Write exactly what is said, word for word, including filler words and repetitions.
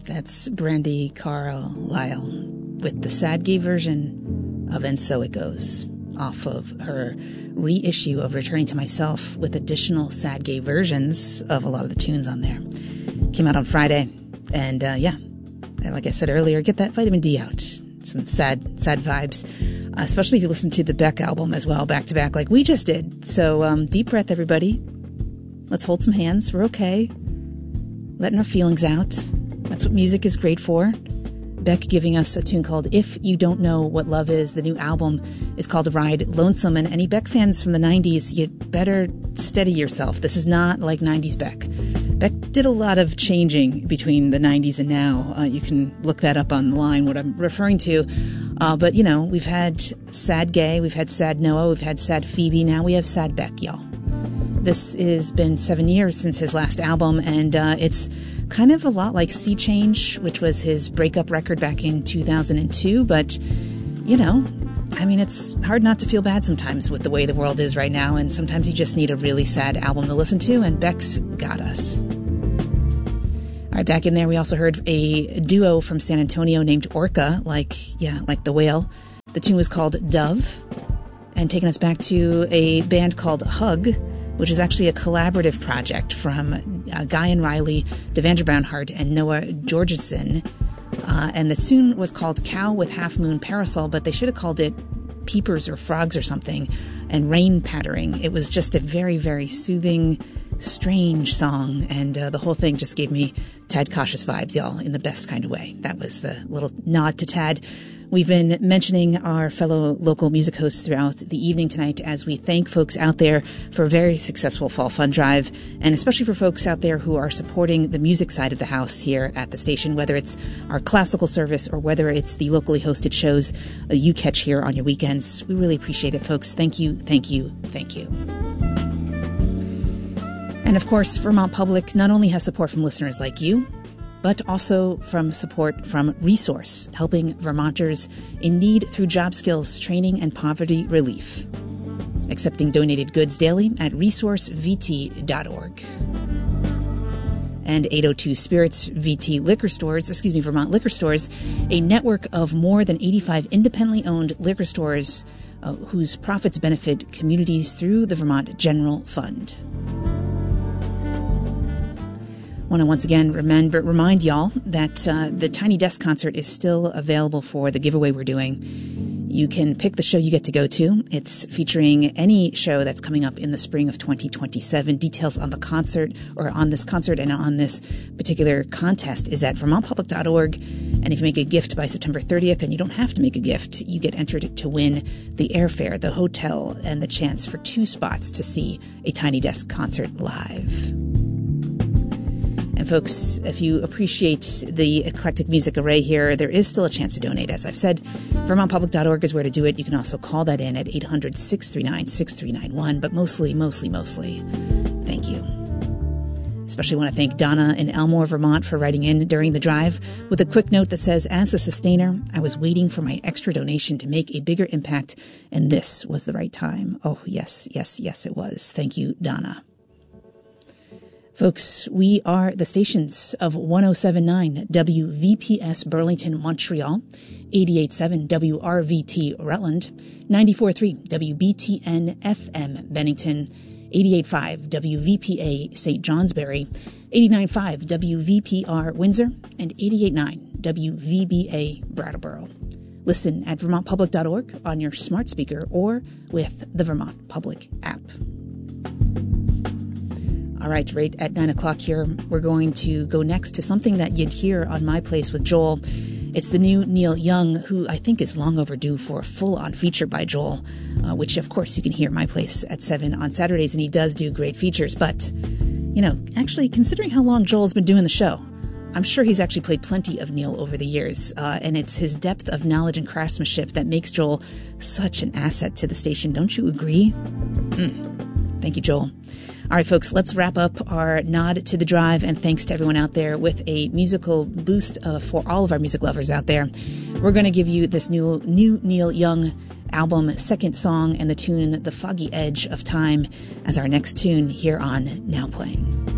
That's Brandi Carlile with the sad gay version of And So It Goes, off of her reissue of Returning to Myself with additional sad gay versions of a lot of the tunes on there. Came out on Friday, and uh, yeah, like I said earlier, get that vitamin D out. Some sad, sad vibes, uh, especially if you listen to the Beck album as well, back to back, like we just did. So um, deep breath, everybody. Let's hold some hands. We're okay. Letting our feelings out. That's what music is great for. Beck giving us a tune called If You Don't Know What Love Is. The new album is called Ride Lonesome. And any Beck fans from the nineties, you better steady yourself. This is not like nineties Beck. Beck did a lot of changing between the nineties and now. Uh, you can look that up online, what I'm referring to. Uh, but, you know, we've had sad Gay, we've had sad Noah, we've had sad Phoebe. Now we have sad Beck, y'all. This has been seven years since his last album, and uh, it's kind of a lot like Sea Change, which was his breakup record back in two thousand two. But, you know, I mean, it's hard not to feel bad sometimes with the way the world is right now, and sometimes you just need a really sad album to listen to, and Beck's got us. All right, back in there, we also heard a duo from San Antonio named Orca, like, yeah, like the whale. The tune was called Dove, and taking us back to a band called Hug, which is actually a collaborative project from uh, Guy and Riley, Devandra Brownhart, and Noah Jorgensen. Uh, and the tune was called Cow with Half Moon Parasol, but they should have called it Peepers or Frogs or something, and Rain Pattering. It was just a very, very soothing, strange song, and uh, the whole thing just gave me Tad Cautious vibes, y'all, in the best kind of way. That was the little nod to Tad. We've been mentioning our fellow local music hosts throughout the evening tonight as we thank folks out there for a very successful Fall Fund Drive, and especially for folks out there who are supporting the music side of the house here at the station, whether it's our classical service or whether it's the locally hosted shows uh, you catch here on your weekends. We really appreciate it, folks. Thank you, thank you, thank you. And of course, Vermont Public not only has support from listeners like you, but also from support from Resource, helping Vermonters in need through job skills, training, and poverty relief. Accepting donated goods daily at resource v t dot org. And eight oh two Spirits V T Liquor Stores, excuse me, Vermont Liquor Stores, a network of more than eighty-five independently owned liquor stores uh, whose profits benefit communities through the Vermont General Fund. I want to once again remember, remind y'all that uh, the Tiny Desk concert is still available for the giveaway we're doing. You can pick the show you get to go to. It's featuring any show that's coming up in the spring of twenty twenty-seven. Details on the concert, or on this concert and on this particular contest, is at vermont public dot org. And if you make a gift by September thirtieth, and you don't have to make a gift, you get entered to win the airfare, the hotel, and the chance for two spots to see a Tiny Desk concert live. And folks, if you appreciate the eclectic music array here, there is still a chance to donate. As I've said, vermont public dot org is where to do it. You can also call that in at eight hundred, six three nine, six three nine one. But mostly, mostly, mostly, thank you. Especially want to thank Donna in Elmore, Vermont, for writing in during the drive with a quick note that says, as a sustainer, I was waiting for my extra donation to make a bigger impact, and this was the right time. Oh, yes, yes, yes, it was. Thank you, Donna. Folks, we are the stations of one oh seven point nine W V P S Burlington, Montreal, eighty-eight point seven W R V T Rutland, ninety-four point three W B T N F M Bennington, eighty-eight point five W V P A Saint Johnsbury, eighty-nine point five W V P R Windsor, and eighty-eight point nine W V B A Brattleboro. Listen at vermont public dot org on your smart speaker or with the Vermont Public app. All right, right at nine o'clock here, we're going to go next to something that you'd hear on My Place with Joel. It's the new Neil Young, who I think is long overdue for a full-on feature by Joel, uh, which, of course, you can hear My Place at seven on Saturdays, and he does do great features. But, you know, actually, considering how long Joel's been doing the show, I'm sure he's actually played plenty of Neil over the years, uh, and it's his depth of knowledge and craftsmanship that makes Joel such an asset to the station. Don't you agree? Mm. Thank you, Joel. All right, folks, let's wrap up our nod to the drive and thanks to everyone out there with a musical boost uh, for all of our music lovers out there. We're going to give you this new, new Neil Young album, second song, and the tune The Foggy Edge of Time as our next tune here on Now Playing.